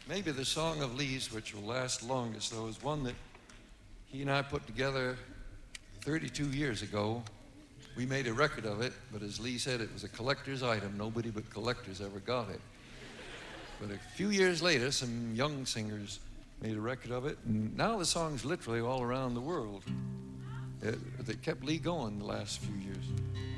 Maybe the song of Lee's, which will last longest, though, is one that he and I put together 32 years ago. We made a record of it, but as Lee said, it was a collector's item. Nobody but collectors ever got it. But a few years later, some young singers made a record of it, and now the song's literally all around the world. They kept Lee going the last few years.